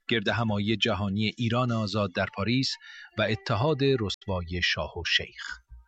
گردهمایی جهانی ایران آزاد در پاریس و اتحاد رسوای شاه و شیخ.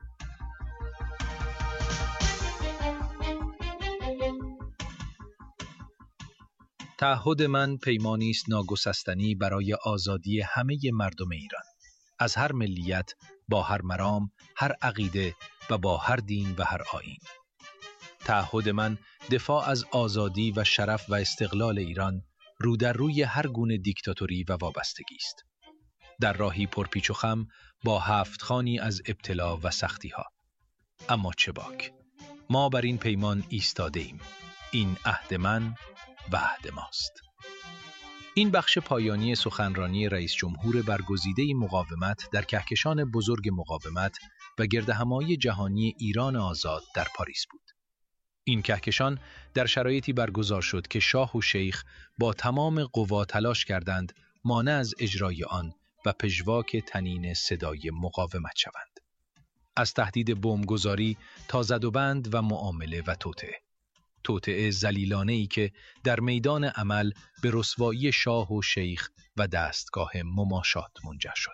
تعهد من پیمانی است ناگسستنی برای آزادی همه مردم ایران، از هر ملیت، با هر مرام، هر عقیده و با هر دین و هر آیین. تعهد من دفاع از آزادی و شرف و استقلال ایران رو در روی هر گونه دیکتاتوری و وابستگی است، در راهی پرپیچ و خم با 7 خوانی از ابتلا و سختی ها. اما چه باک، ما بر این پیمان ایستاده ایم. این عهد من و عهد ماست. این بخش پایانی سخنرانی رئیس جمهور برگزیده مقاومت در کهکشان بزرگ مقاومت و گردهمایی جهانی ایران آزاد در پاریس بود. این کهکشان در شرایطی برگزار شد که شاه و شیخ با تمام قوا تلاش کردند مانع از اجرای آن و پژواک تنین صدای مقاومت شوند. از تهدید بمبگذاری تا زدوبند و معامله و توطئه ذلیلانه‌ای که در میدان عمل به رسوایی شاه و شیخ و دستگاه مماشات منجر شد.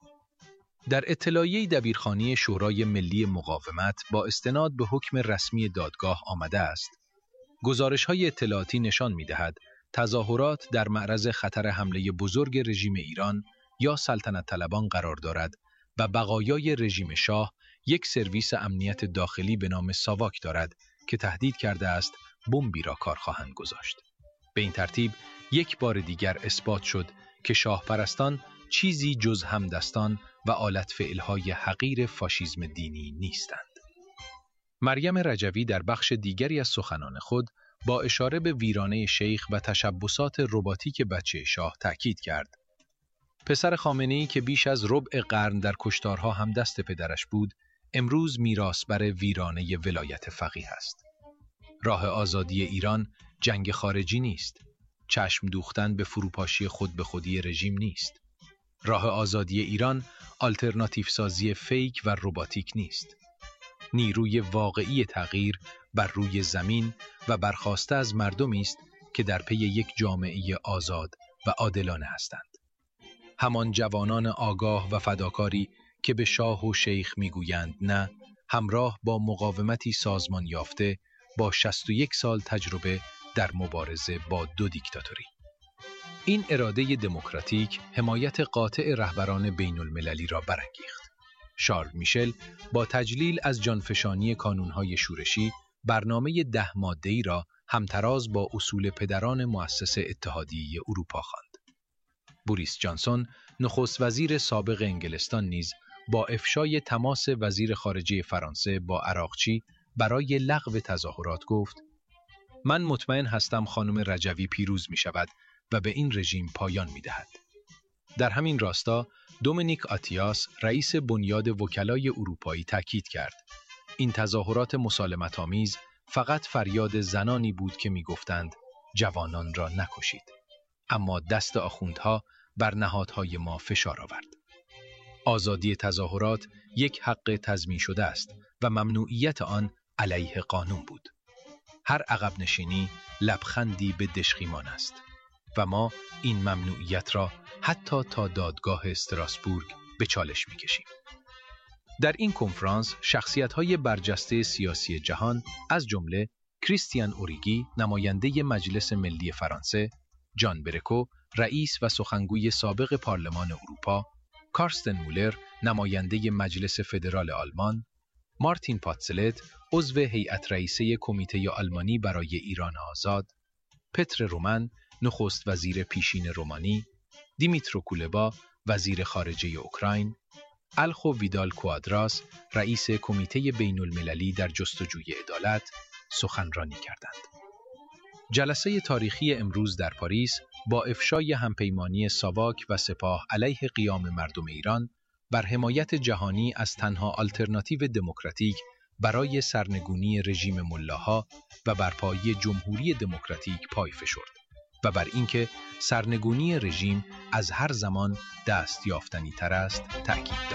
در اطلاعیه دبیرخانه شورای ملی مقاومت با استناد به حکم رسمی دادگاه آمده است: گزارش‌های اطلاعاتی نشان می‌دهد تظاهرات در معرض خطر حمله بزرگ رژیم ایران یا سلطنت طلبان قرار دارد و بقایای رژیم شاه یک سرویس امنیت داخلی به نام ساواک دارد که تهدید کرده است بمبی را کار خواهند گذاشت. به این ترتیب یک بار دیگر اثبات شد که شاه پرستان چیزی جز همدستان و آلت فعلهای حقیر فاشیسم دینی نیستند. مریم رجوی در بخش دیگری از سخنان خود با اشاره به ویرانه شیخ و تشبسات رباتیک بچه شاه تأکید کرد: پسر خامنه‌ای که بیش از ربع قرن در کشتارها هم دست پدرش بود، امروز میراثبر ویرانه ولایت فقیه است. راه آزادی ایران جنگ خارجی نیست. چشم دوختن به فروپاشی خود به خودی رژیم نیست. راه آزادی ایران آلترناتیو سازی فیک و رباتیک نیست. نیروی واقعی تغییر بر روی زمین و برخاسته از مردمی است که در پی یک جامعه آزاد و عادلانه هستند. همان جوانان آگاه و فداکاری که به شاه و شیخ میگویند نه، همراه با مقاومتی سازمان یافته با 61 سال تجربه در مبارزه با 2 دیکتاتوری. این اراده دموکراتیک حمایت قاطع رهبران بین المللی را برانگیخت. شارل میشل با تجلیل از جانفشانی کانونهای شورشی برنامه 10 ماده‌ای را همتراز با اصول پدران مؤسس اتحادیه اروپا خواند. بوریس جانسون نخست وزیر سابق انگلستان نیز با افشای تماس وزیر خارجه فرانسه با عراقچی برای لغو تظاهرات گفت: من مطمئن هستم خانم رجوی پیروز می شود و به این رژیم پایان می دهد. در همین راستا دومینیک آتیاس رئیس بنیاد وکلای اروپایی تاکید کرد: این تظاهرات مسالمت‌آمیز فقط فریاد زنانی بود که می گفتند جوانان را نکشید، اما دست آخوندها بر نهادهای ما فشار آورد. آزادی تظاهرات یک حق تضمین شده است و ممنوعیت آن علیه قانون بود. هر عقب نشینی لبخندی به دژخیمان است و ما این ممنوعیت را حتی تا دادگاه استراسبورگ به چالش می‌کشیم. در این کنفرانس شخصیت‌های برجسته سیاسی جهان از جمله کریستیان اوریگی نماینده مجلس ملی فرانسه، جان برکو رئیس و سخنگوی سابق پارلمان اروپا، کارستن مولر نماینده مجلس فدرال آلمان، مارتین پاتسلت عضو هیئت رئیسه کمیته آلمانی برای ایران آزاد، پتر رومن نخست وزیر پیشین رومانی، دیمیترو کولبا وزیر خارجه اوکراین، الخو ویدال کوادراس رئیس کمیته بین المللی در جستجوی عدالت سخنرانی کردند. جلسه تاریخی امروز در پاریس با افشای همپیمانی ساواک و سپاه علیه قیام مردم ایران بر حمایت جهانی از تنها آلترناتیو دموکراتیک برای سرنگونی رژیم ملاها و برپایی جمهوری دموکراتیک پای فشرد و بر اینکه سرنگونی رژیم از هر زمان دست یافتنی تر است تأکید داد.